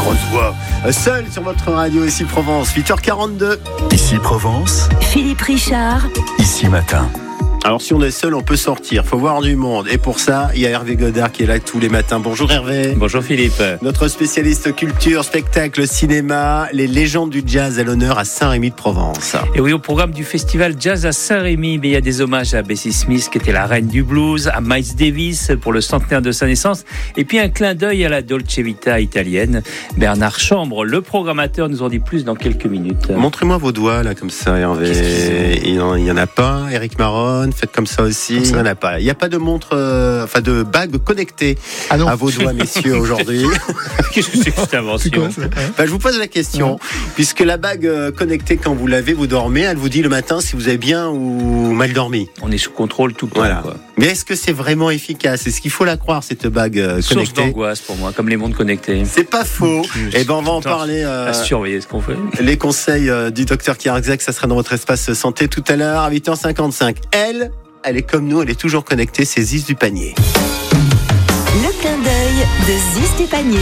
grosse voix. Seul sur votre radio, ici Provence, 8h42. Ici Provence. Philippe Richard. Ici Matin. Alors si on est seul, on peut sortir, faut voir du monde. Et pour ça, il y a Hervé Godard qui est là tous les matins. Bonjour Hervé. Bonjour Philippe. Notre spécialiste culture, spectacle, cinéma, les légendes du jazz à l'honneur à Saint-Rémy de Provence. Et oui, au programme du festival Jazz à Saint-Rémy, il y a des hommages à Bessie Smith qui était la reine du blues, à Miles Davis pour le centenaire de sa naissance, et puis un clin d'œil à la Dolce Vita italienne. Bernard Chambre, le programmateur, nous en dit plus dans quelques minutes. Montrez-moi vos doigts là comme ça Hervé. Il y en a pas, Eric Maron. Faites comme ça aussi. Il n'y en a pas. Il n'y a pas de montre, de bague connectée à vos doigts, messieurs, aujourd'hui. Qu'est-ce que c'est que cette invention ? Je vous pose la question. Puisque la bague connectée, quand vous l'avez, vous dormez, elle vous dit le matin si vous avez bien ou mal dormi. On est sous contrôle tout le temps. Voilà. Quoi. Mais est-ce que c'est vraiment efficace ? Est-ce qu'il faut la croire, cette bague connectée ? Source d'angoisse pour moi, comme les montres connectées. C'est pas faux. Et on va en parler. À surveiller ce qu'on fait. Les conseils du docteur Kiarzek, ça sera dans votre espace santé tout à l'heure à 8h55. Elle est comme nous, elle est toujours connectée, c'est Ziz du Panier. Le clin d'œil de Ziz du Panier.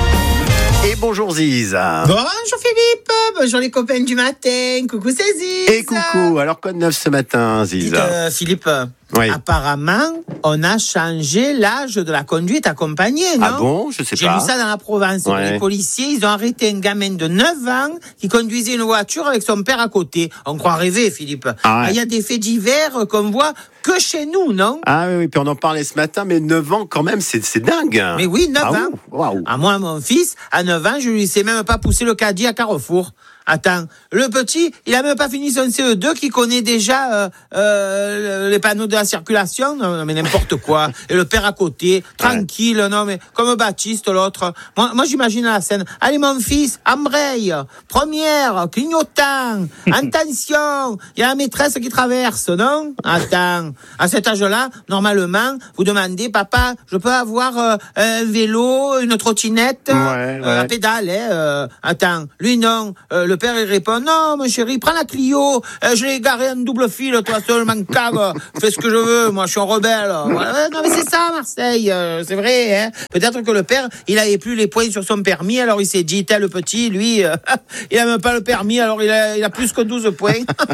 Et bonjour Ziz. Bonjour Philippe, bonjour les copains du matin, coucou c'est Ziz. Et coucou, alors quoi de neuf ce matin Ziz ? Philippe, oui. Apparemment, on a changé l'âge de la conduite accompagnée, non ? Ah bon ? Je sais pas. J'ai lu ça dans la Provence. Ouais. Les policiers, ils ont arrêté un gamin de 9 ans qui conduisait une voiture avec son père à côté. On croit rêver, Philippe. Ah ouais. Il y a des faits divers qu'on voit que chez nous, non ? Ah oui, puis on en parlait ce matin, mais 9 ans quand même, c'est dingue. Mais oui, 9 ans. Waouh. À moi, mon fils, à 9 ans, je lui sais même pas pousser le caddie à Carrefour. Attends, le petit, il a même pas fini son CE2 qui connaît déjà les panneaux de la circulation, non mais n'importe quoi. Et le père à côté, tranquille, non mais comme Baptiste l'autre. Moi j'imagine la scène. Allez mon fils, embraye, première, clignotant, attention, il y a la maîtresse qui traverse, non ? Attends, à cet âge-là, normalement, vous demandez, papa, je peux avoir un vélo, une trottinette, à pédale, attends, lui non, le père il répond non mon chéri prends la Clio, je l'ai garé en double fil, toi seul mancave, fais ce que je veux, moi je suis un rebelle. Voilà. Non mais c'est ça Marseille, c'est vrai hein. Peut-être que le père il avait plus les points sur son permis, alors il s'est dit tel petit lui il a même pas le permis, alors il a plus que 12 points.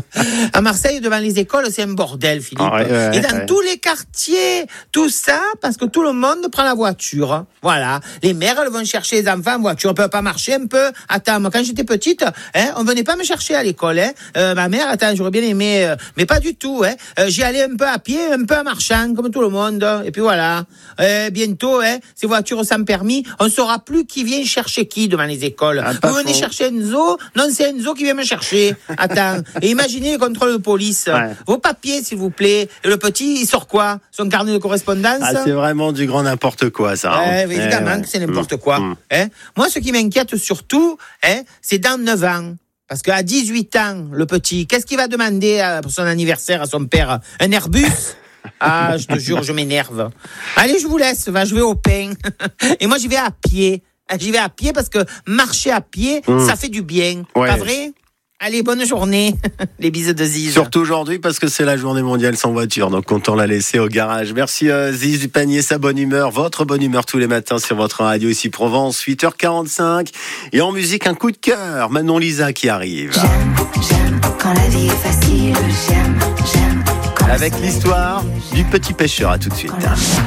À Marseille devant les écoles c'est un bordel Philippe, et dans tous les quartiers tout ça parce que tout le monde prend la voiture, voilà, les mères elles vont chercher les enfants en voiture, on peut pas marcher un peu. Attends, moi quand j'étais petite on venait pas me chercher à l'école. Ma mère, attends, j'aurais bien aimé, mais pas du tout. J'y allais un peu à pied, un peu en marchant, comme tout le monde. Et puis voilà. Bientôt, ces voitures sans permis, on saura plus qui vient chercher qui devant les écoles. Vous venez chercher Enzo ? Non, c'est Enzo qui vient me chercher. Attends. Et imaginez les contrôles de police. Vos papiers, s'il vous plaît. Et le petit, il sort quoi ? Son carnet de correspondance ? Ah, c'est vraiment du grand n'importe quoi, ça. Évidemment que c'est n'importe quoi. Moi, ce qui m'inquiète surtout, c'est dans 9 ans. Parce qu'à 18 ans, le petit, qu'est-ce qu'il va demander pour son anniversaire à son père ? Un Airbus ? Ah, je te jure, je m'énerve. Allez, je vous laisse, je vais au pain. Et moi, j'y vais à pied. J'y vais à pied parce que marcher à pied, ça fait du bien. Pas vrai ? Allez, bonne journée. Les bisous de Ziz. Surtout aujourd'hui parce que c'est la journée mondiale sans voiture, donc content la laisser au garage. Merci Ziz du Panier, sa bonne humeur, votre bonne humeur tous les matins sur votre radio ici Provence, 8h45. Et en musique, un coup de cœur, Manon Lisa qui arrive. J'aime quand la vie est facile. J'aime quand avec l'histoire du petit pêcheur, à tout de suite.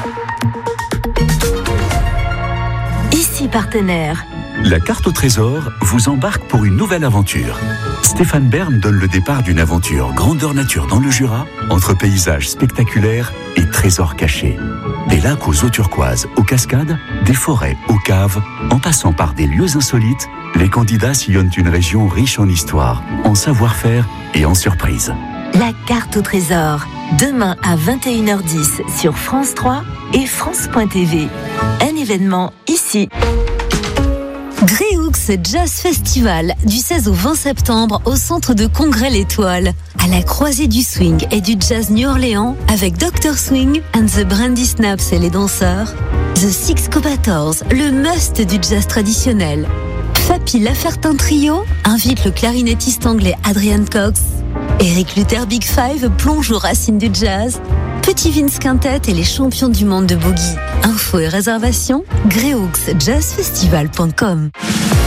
Ici partenaire. La carte au trésor vous embarque pour une nouvelle aventure. Stéphane Bern donne le départ d'une aventure grandeur nature dans le Jura, entre paysages spectaculaires et trésors cachés. Des lacs aux eaux turquoises, aux cascades, des forêts aux caves, en passant par des lieux insolites, les candidats sillonnent une région riche en histoire, en savoir-faire et en surprises. La carte au trésor. Demain à 21h10 sur France 3 et France.tv. Un événement ici. Gréoux Jazz Festival du 16 au 20 septembre au centre de congrès L'Étoile. À la croisée du swing et du jazz New Orleans avec Dr Swing and the Brandy Snaps et les danseurs. The Six Cobators, le must du jazz traditionnel. Fapi Lafertin Trio invite le clarinettiste anglais Adrian Cox. Eric Luther Big Five plonge aux racines du jazz. Petit Vince Quintet et les champions du monde de boogie. Infos et réservations, gréauxjazzfestival.com.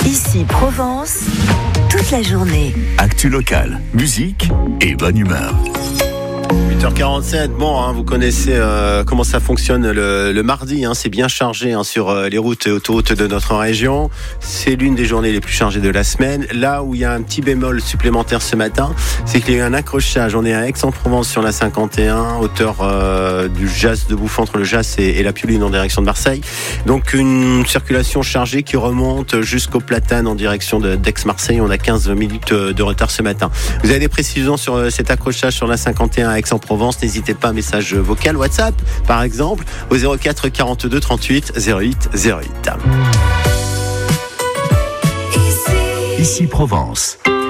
Ici Provence, toute la journée. Actu locale, musique et bonne humeur. 8h47, bon, vous connaissez comment ça fonctionne le mardi, c'est bien chargé sur les routes et autoroutes de notre région. C'est l'une des journées les plus chargées de la semaine. Là où il y a un petit bémol supplémentaire ce matin, c'est qu'il y a eu un accrochage. On est à Aix-en-Provence sur la 51, hauteur du Jas de Bouffon, entre le Jas et la Pioline en direction de Marseille. Donc une circulation chargée qui remonte jusqu'au Platane en direction d'Aix-Marseille. On a 15 minutes de retard ce matin. Vous avez des précisions sur cet accrochage sur la 51 à Aix-en-Provence, n'hésitez pas, message vocal, WhatsApp par exemple, au 04 42 38 08 08. Ici Provence.